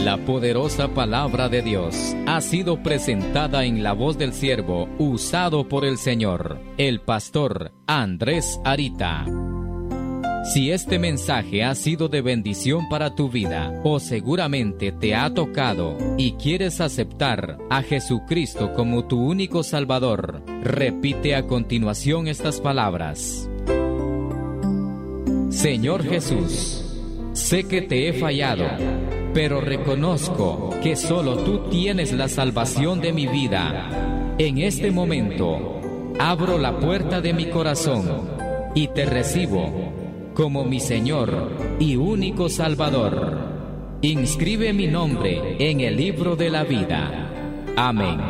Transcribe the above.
La poderosa palabra de Dios ha sido presentada en la voz del siervo usado por el Señor, el pastor Andrés Arita. Si este mensaje ha sido de bendición para tu vida, o seguramente te ha tocado y quieres aceptar a Jesucristo como tu único Salvador, repite a continuación estas palabras. Señor Jesús, sé que te he fallado, pero reconozco que solo tú tienes la salvación de mi vida. En este momento, abro la puerta de mi corazón y te recibo como mi Señor y único Salvador. Inscribe mi nombre en el libro de la vida. Amén.